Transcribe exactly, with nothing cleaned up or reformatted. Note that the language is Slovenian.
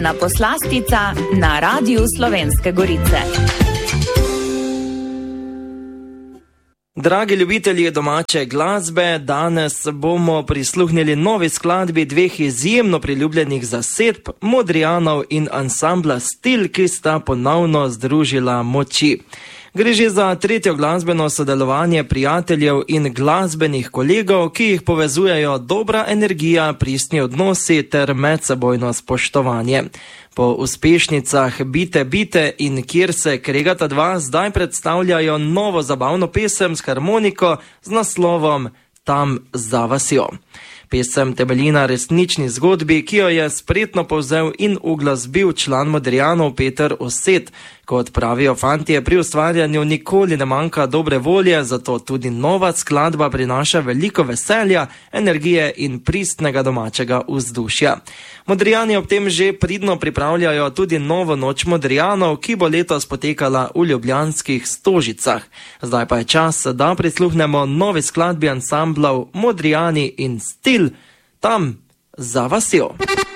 Na poslastica na Radiu Slovenske Gorice. Dragi ljubitelji domače glasbe, danes bomo prisluhnili novi skladbi dveh izjemno priljubljenih zasedb, Modrijanov in ansambla Stil, ki sta ponovno združila moči. Gre že za tretjo glasbeno sodelovanje prijateljev in glasbenih kolegov, ki jih povezujejo dobra energija, pristni odnosi ter medsebojno spoštovanje. Po uspešnicah Bite, bite in Kjer se kregata dva zdaj predstavljajo novo zabavno pesem s harmoniko z naslovom Tam za vasjo. Pesem temelji na resnični zgodbi, ki jo je spretno povzel in uglasbil član Modrijanov Peter Osset. Kot pravijo fantje, pri ustvarjanju nikoli ne manjka dobre volje, zato tudi nova skladba prinaša veliko veselja, energije in pristnega domačega vzdušja. Modrijani ob tem že pridno pripravljajo tudi novo noč Modrijanov, ki bo letos potekala v ljubljanskih Stožicah. Zdaj pa je čas, da prisluhnemo novi skladbi ansamblov Modrijani in Stil, Tam za vasjo.